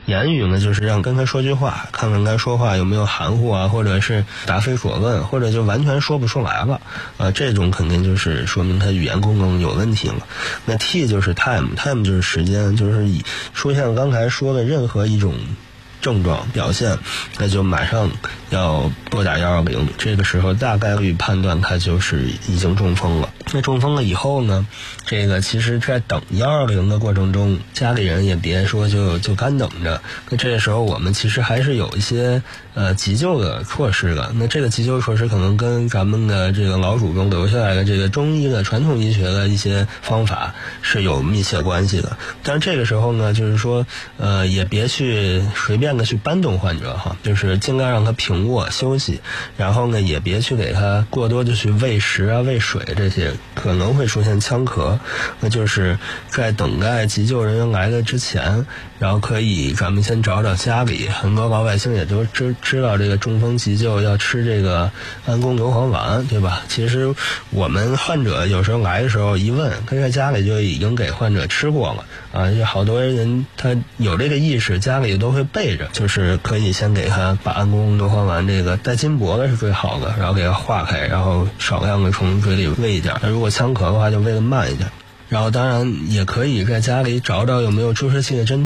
言语呢，就是让跟他说句话，看看他说话有没有含糊啊，或者是答非所问，或者就完全说不出来了，这种肯定就是说明他语言功能有问题了。那 T 就是 time 就是时间，就是以出现刚才说的任何一种症状表现，那就马上要拨打120，这个时候大概率判断他就是已经中风了。那中风了以后呢，这个其实在等120的过程中，家里人也别说就干等着。那这个时候我们其实还是有一些急救的措施的。那这个急救措施可能跟咱们的这个老祖宗留下来的这个中医的传统医学的一些方法是有密切关系的。但是这个时候呢，就是说也别去随便的去搬动患者哈，就是尽量让他平卧休息，然后呢也别去给他过多的去喂食啊喂水，这些可能会出现呛咳。那就是在等待急救人员来的之前，然后可以咱们先找找家里，很多老百姓也都知道这个中风急救要吃这个安宫牛黄丸，对吧？其实我们患者有时候来的时候一问，他在家里就已经给患者吃过了啊，就好多人他有这个意识，家里都会备着，就是可以先给他把安宫牛黄丸这个带金箔的是最好的，然后给他化开，然后少量的从嘴里喂一点。那如果呛咳的话，就喂得慢一点。然后当然也可以在家里找找有没有注射器的针，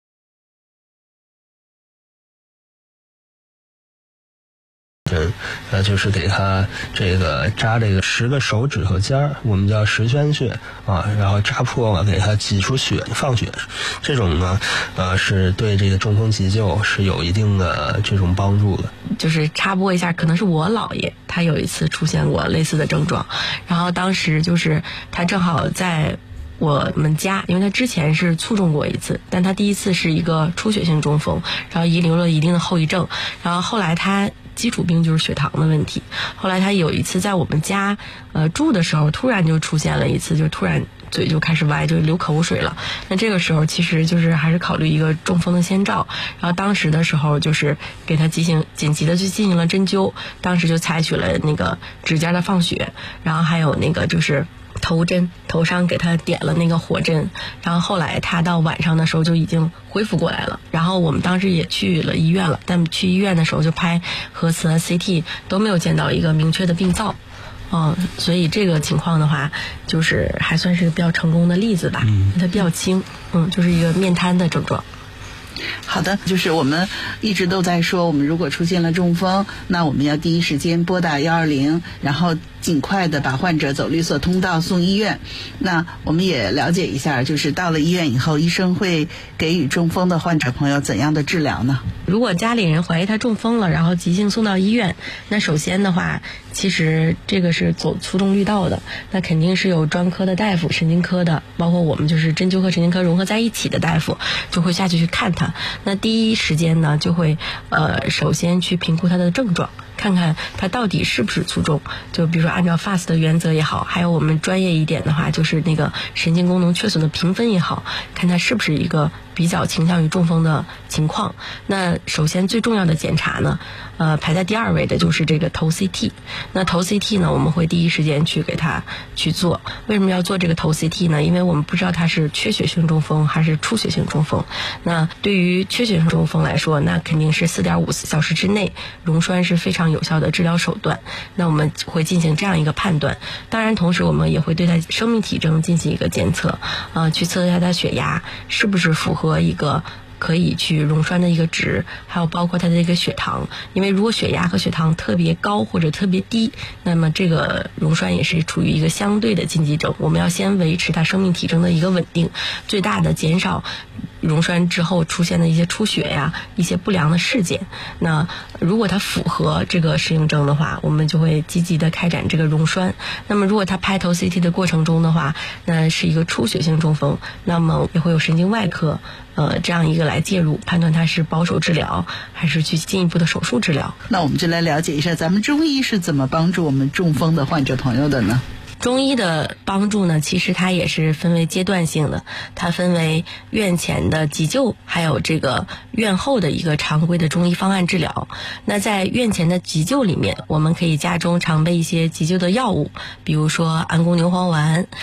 就是给他这个扎这个10个手指头尖儿，我们叫十宣穴啊，然后扎破了给他挤出血放血，这种呢是对这个中风急救是有一定的这种帮助的。 就是插播一下，可能是我姥爷他有一次出现过类似的症状，然后当时就是他正好在我们家，因为他之前是卒中过一次，但他第一次是一个出血性中风，然后遗留了一定的后遗症，然后后来他基础病就是血糖的问题，后来他有一次在我们家住的时候，突然就出现了一次，就突然嘴就开始歪，就流口水了。那这个时候其实就是还是考虑一个中风的先兆，然后当时的时候就是给他紧急的去进行了针灸，当时就采取了那个指尖的放血，然后还有那个就是头针，头上给他点了那个火针，然后后来他到晚上的时候就已经恢复过来了。然后我们当时也去了医院了，但去医院的时候就拍核磁和 CT 都没有见到一个明确的病灶。所以这个情况的话，就是还算是个比较成功的例子吧。它比较轻，就是一个面瘫的症状。 好的，就是我们一直都在说，我们如果出现了中风，那我们要第一时间拨打120，然后尽快的把患者走绿色通道送医院。那我们也了解一下，就是到了医院以后，医生会给予中风的患者朋友怎样的治疗呢？ 如果家里人怀疑他中风了，然后急性送到医院，那首先的话，其实这个是走粗中绿道的，那肯定是有专科的大夫，神经科的，包括我们就是针灸和神经科融合在一起的大夫，就会下去看他。那第一时间呢，就会首先去评估他的症状，看看他到底是不是卒中。就比如说按照 FAST 的原则也好，还有我们专业一点的话，就是那个神经功能缺损的评分也好，看他是不是一个比较倾向于中风的情况。那首先最重要的检查呢，排在第2位的就是这个头 CT。那头 CT 呢，我们会第一时间去给他去做。为什么要做这个头 CT 呢？因为我们不知道他是缺血性中风还是出血性中风。那对于缺血性中风来说，那肯定是4.5小时之内溶栓是非常有效的治疗手段。那我们会进行这样一个判断。当然同时我们也会对他生命体征进行一个监测，去测一下他血压是不是符合一个可以去溶栓的一个值，还有包括它的一个血糖。因为如果血压和血糖特别高或者特别低，那么这个溶栓也是处于一个相对的禁忌症，我们要先维持它生命体征的一个稳定，最大的减少溶栓之后出现的一些出血呀，一些不良的事件。那如果它符合这个适应症的话，我们就会积极的开展这个溶栓。那么如果它拍头 CT 的过程中的话，那是一个出血性中风，那么也会有神经外科这样一个来介入，判断它是保守治疗还是去进一步的手术治疗。 那我们就来了解一下咱们中医是怎么帮助我们中风的患者朋友的呢？ 中医的帮助呢，其实它也是分为阶段性的，它分为院前的急救，还有这个院后的一个常规的中医方案治疗。那在院前的急救里面，我们可以家中常备一些急救的药物，比如说安宫牛黄丸，